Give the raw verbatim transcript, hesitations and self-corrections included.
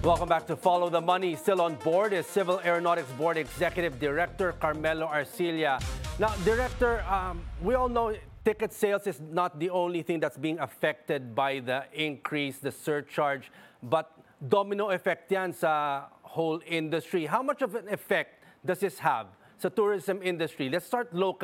Welcome back to Follow the Money. Still on board is Civil Aeronautics Board Executive Director Carmelo Arcilla. Now, Director, um, we all know ticket sales is not the only thing that's being affected by the increase, the surcharge, but domino effect yan sa whole industry. How much of an effect does this have sa tourism industry? Let's start locally.